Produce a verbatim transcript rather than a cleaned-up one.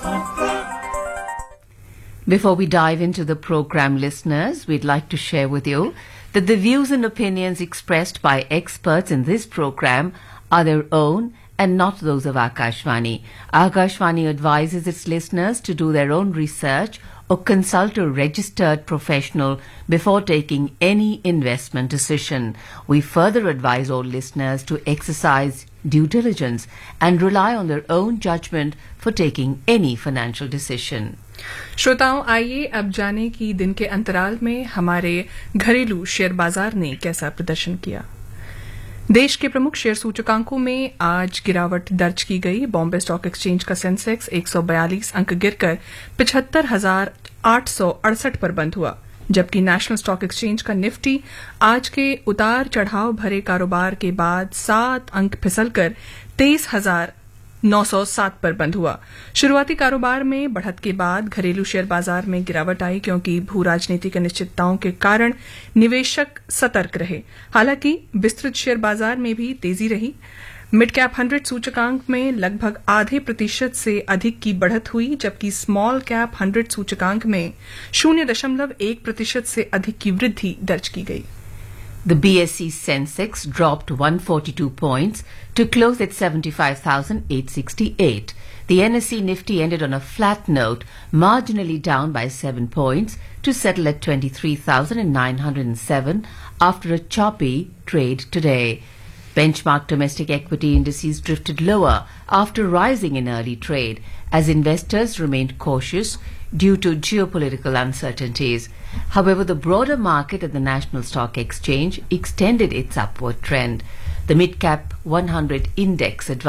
Before we dive into the program, listeners, we'd like to share with you that the views and opinions expressed by experts in this program are their own and not those of Akashvani. Akashvani advises its listeners to do their own research or consult a registered professional before taking any investment decision. We further advise all listeners to exercise due diligence and rely on their own judgment for taking any financial decision. श्रोताओं, आइए अब जाने कि दिन के अंतराल में हमारे घरेलू शेयर बाजार ने कैसा प्रदर्शन किया। देश के प्रमुख शेयर सूचकांकों में आज गिरावट दर्ज की गई। बॉम्बे स्टॉक एक्सचेंज का सेंसेक्स एक सौ बयालीस अंक गिरकर पिछहत्तर हजार आठ सौ अड़सठ पर बंद हुआ, जबकि नेशनल स्टॉक एक्सचेंज का निफ्टी आज के उतार चढ़ाव भरे कारोबार के बाद सात अंक फिसलकर तेईस हजार नौ सौ सात पर बंद हुआ। शुरुआती कारोबार में बढ़त के बाद घरेलू शेयर बाजार में गिरावट आई, क्योंकि भू राजनीतिक अनिश्चितताओं के कारण निवेशक सतर्क रहे। हालांकि विस्तृत शेयर बाजार में भी तेजी रही। मिड कैप हंड्रेड सूचकांक में लगभग आधे प्रतिशत से अधिक की बढ़त हुई, जबकि स्मॉल कैप हंड्रेड सूचकांक में शून्य दशमलव एक प्रतिशत से अधिक की वृद्धि दर्ज की गई। The B S E Sensex dropped one hundred forty-two points to close at seventy-five thousand eight hundred sixty-eight. The N S E Nifty ended on a flat note, marginally down by seven points to settle at twenty-three thousand nine hundred seven after a choppy trade today. Benchmark domestic equity indices drifted lower after rising in early trade as investors remained cautious due to geopolitical uncertainties. However, the broader market at the National Stock Exchange extended its upward trend. The mid-cap one hundred index advanced